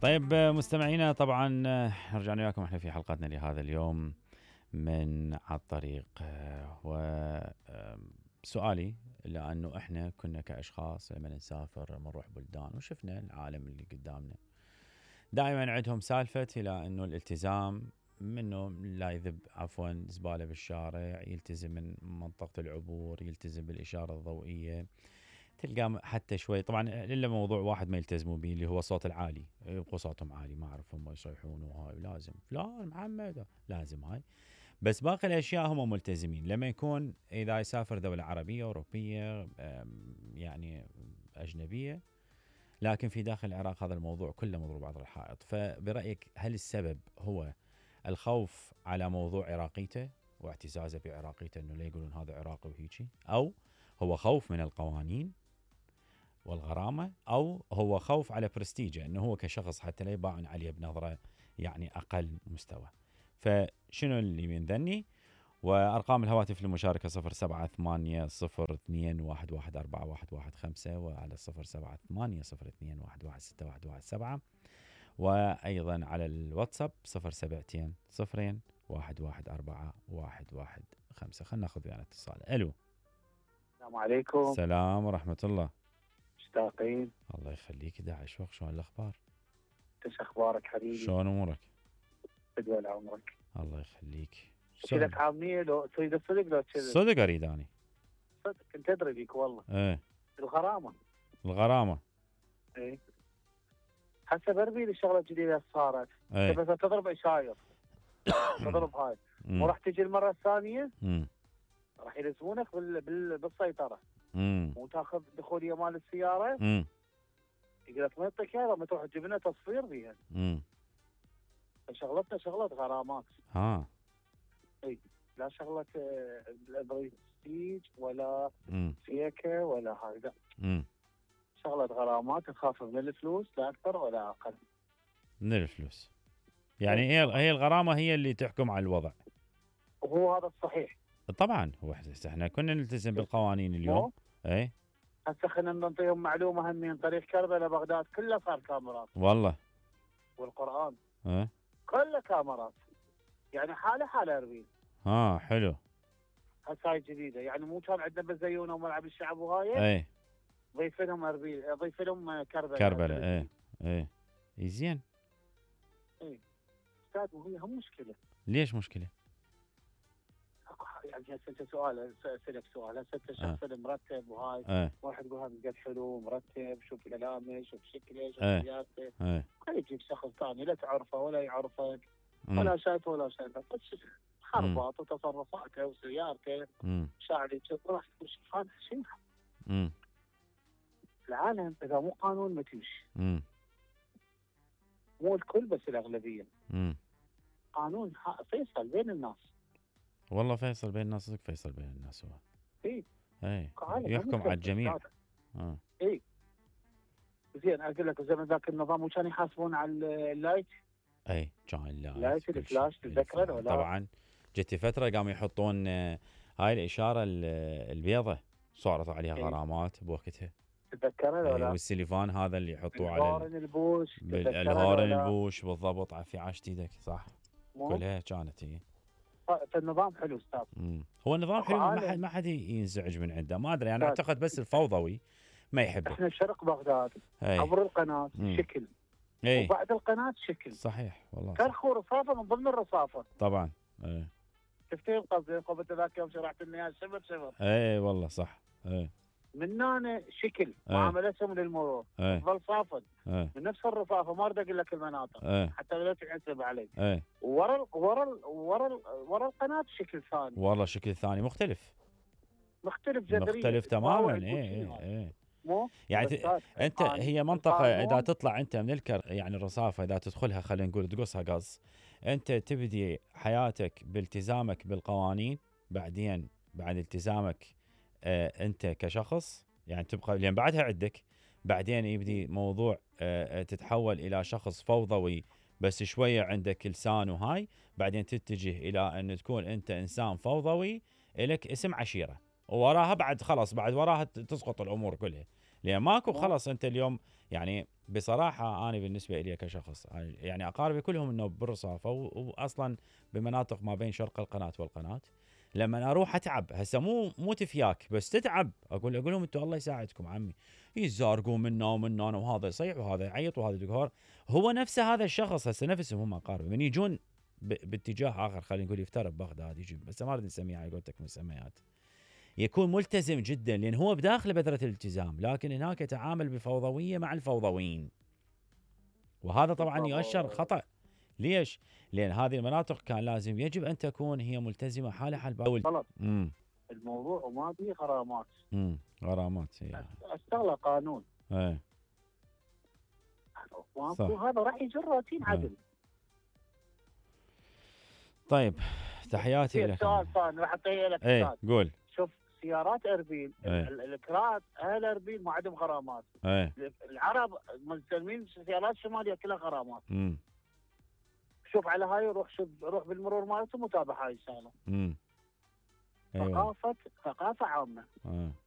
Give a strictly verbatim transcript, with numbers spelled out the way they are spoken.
طيب مستمعينا، طبعا رجعنا لكم احنا في حلقتنا لهذا اليوم من على الطريق. وسؤالي لأنه احنا كنا كأشخاص لما نسافر نروح بلدان وشفنا العالم اللي قدامنا، دائما عندهم سالفة إلى أنه الالتزام، منه لا يذب عفوا زبالة بالشارع، يلتزم من منطقة العبور، يلتزم بالإشارة الضوئية، تلقى حتى شوي طبعا الا موضوع واحد ما يلتزموا به اللي هو الصوت العالي، يبقوا صوتهم عالي، ما اعرف هم يصيحون وهاي لازم فلان محمد لازم هاي، بس باقي الاشياء هم ملتزمين. لما يكون اذا يسافر دولة عربية اوروبية يعني اجنبية، لكن في داخل العراق هذا الموضوع كله مضروب عض الحائط. فبرأيك هل السبب هو الخوف على موضوع عراقيته واعتزازه بعراقيته، انه لا يقولون هذا عراقي وهيجي، او هو خوف من القوانين والغرامة، أو هو خوف على برستيجه أنه هو كشخص حتى لا يباعن عليه بنظرة يعني أقل مستوى؟ فشنو اللي من ذني؟ وأرقام الهواتف للمشاركة صفر سبعة ثمانية صفر اثنين واحد واحد أربعة واحد واحد خمسة، وعلى صفر سبعة ثمانية صفر اثنين واحد واحد ستة واحد واحد سبعة، وأيضا على الواتساب صفر سبعتين صفرين واحد واحد أربعة واحد واحد خمسة. خلنا ناخذ يعني اتصال. ألو، السلام عليكم. السلام ورحمة الله. مشتاقين. الله يخليك داعش وقت، شلون الأخبار؟ ايش اخبارك حبيبي؟ شلون أمورك؟ بدول عمرك. الله يخليك. شيلك عامية لو تريد الصدق لو كذا؟ صدق أريد أني. صدق كنت أدري بيك والله. إيه. الغرامة. الغرامة. إيه. هسه بربيل الشغلة الجديدة صارت. إيه. بس تضرب إشاير. تضرب هاي. وراح تجي المرة الثانية. امم. راح يلزمونك بال... بال... بالسيطرة. امم. وتاخذ دخولية مال السيارة. امم. يقول لك ما يعطيك اياها، ما تروح تجيب لنا تصفير بيها. امم. شغلتنا شغلة غرامات. ها. اي لا شغلة برستيج ولا امم. فيكة ولا هاي لا. امم. شغلة غرامات تخاف من الفلوس لا أكثر ولا أقل. من الفلوس. يعني هي هي الغرامة هي اللي تحكم على الوضع. وهو هذا الصحيح. طبعا هو احنا كنا نلتزم بالقوانين اليوم. اي. هسه خلينا نعطيهم معلومة هم من طريق كربلاء بغداد كله صار كاميرات. والله. والقرآن. ايه. كله كاميرات. يعني حالة حالة أربيل. ها حلو. هسه هاي جديدة، يعني مو كان عندنا بزيونة وملعب الشعب وهاي. اي. ضيف لهم أربيل، ضيف لهم كربلاء. كربلاء ايه ايه. زين. اي. استاذ وهي هم مشكلة. ليش مشكلة؟ يعني هسه انت سؤال اسالك سؤال، هسه انت شخص آه. مرتب وهاي. ايه. واحد يقول هذا قد حلو مرتب، شوف كلامه شوف شكله شوف ايه. سياسته. ايه. ما يجيب شخص ثاني لا تعرفه ولا يعرفك ولا شايفه ولا شايفه، بس خربط وتصرفاته وسيارته شاعري راح تشوف هذا شيء. العالم اذا مو قانون ما تمشي. مو الكل بس الاغلبيه. امم. قانون فيصل بين الناس. والله فيصل بين الناس، صدق فيصل بين الناس هو. اي. اي. يحكم على الجميع. اه. اي. زين اقول لك زمان ذاك النظام وكان يحاسبون على اللايت. اي كان اللايت. لايت الفلاش تتذكره ولا؟ طبعا جت فتره قاموا يحطون هاي الاشاره البيضة صارت عليها غرامات بوقتها. تتذكره ولا؟ والسليفان هذا اللي يحطوه على الهورن البوش. الهورن البوش بالضبط، في عاشت ايدك صح. مو؟ كلها كانت هي. فالنظام حلو استاذ. هو النظام حلو، ما حد ما حد ينزعج من عنده، ما ادري انا اعتقد بس الفوضوي ما يحبه. احنا شرق بغداد عبر القناه مم. شكل. اي. وبعد القناه شكل. صحيح والله. كرخ ورصافه من ضمن الرصافه. طبعا. اي. شفتي قصدي قبل ذاك يوم شرحت لنا اياه شبر شبر. اي والله صح. اي. من هنا شكل معاملتهم للمرور ظل صافن من نفس الرصافه، ما اريد اقول لك المناطق أي. حتى لا تحسب علي. اي. ورا ورا ورا ورا القناه شكل ثاني. والله شكل ثاني مختلف. مختلف جذريا. مختلف تماما. اي اي اي. مو يعني انت هي منطقه اذا تطلع انت من الكر يعني الرصافه اذا تدخلها خلينا نقول تقصها قص، انت تبدي حياتك بالتزامك بالقوانين، بعدين بعد التزامك آه انت كشخص يعني تبقى لين بعدها عندك، بعدين يبدي موضوع آه تتحول الى شخص فوضوي بس شويه عندك لسان وهاي، بعدين تتجه الى ان تكون انت انسان فوضوي لك اسم عشيره، ووراها بعد خلاص بعد وراها تسقط الامور كلها. لان ماكو خلص انت اليوم يعني بصراحه انا بالنسبه لي كشخص يعني اقاربي كلهم انه بالرصافه واصلا بمناطق ما بين شرق القناه والقناه. لما اروح اتعب هسه مو مو تفياك بس تتعب اقول اقول لهم انتم الله يساعدكم عمي يزارقوا منا ومنا وهذا يصيح وهذا يعيط وهذا دكتور. هو نفسه هذا الشخص هسه نفسهم هم اقاربي من يجون باتجاه اخر خلينا نقول يفترض بغداد يجي بس ما اريد نسميها على قولتك مسميات يكون ملتزم جدا لان هو بداخل بذره الالتزام لكن هناك يتعامل بفوضويه مع الفوضويين. وهذا طبعا يؤشر خطا. ليش؟ لان هذه المناطق كان لازم يجب ان تكون هي ملتزمه حالها حال باول. غلط. الموضوع ما فيه غرامات. امم غرامات هي اشتغل قانون. ايه وهذا راح يجر روتين عدل. طيب تحياتي لك. سؤال ثاني راح اعطيه لك. ايه قول. شوف سيارات اربيل ايه. الكرات اهل اربيل ما عندهم غرامات. ايه. العرب مستلمين السيارات الشماليه كلها غرامات. امم شوف على هاي روح شوف روح بالمرور مالته متابع هاي الشغله. امم ثقافه ثقافه عامه. اه